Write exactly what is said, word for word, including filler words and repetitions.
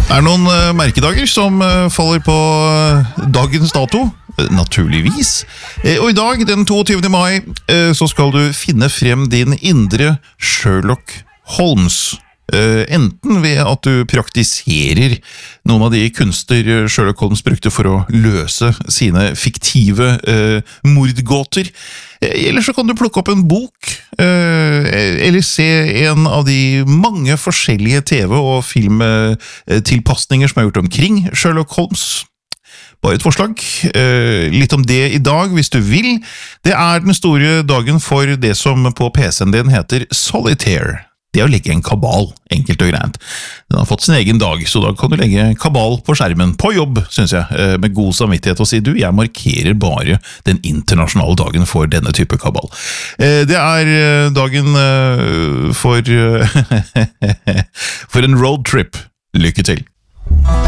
Er det noen uh, merkedager som uh, faller på uh, dagens dato? Uh, naturligvis. Uh, og i dag, den toogtyvende mai, uh, så skal du finne frem din indre Sherlock Holmes. Uh, enten ved at du praktiserer noen av de kunster Sherlock Holmes brukte for å løse sine fiktive uh, mordgåter, eller så kan du plukke opp en bok, uh, eller se en av de mange forskjellige TV- og filmtilpasninger som er gjort omkring Sherlock Holmes. Bare et forslag. Uh, litt om det i dag, hvis du vil. Det er den store dagen for det som på P C-en din heter Solitaire. Det er å legge en kabal, enkelt og greit. Den har fått sin egen dag, så da kan du legge kabal på skjermen, på jobb, synes jeg, med god samvittighet, og si, du, jeg markerer bare den internasjonale dagen for denne type kabal. Det er dagen for, for en roadtrip. Lykke til!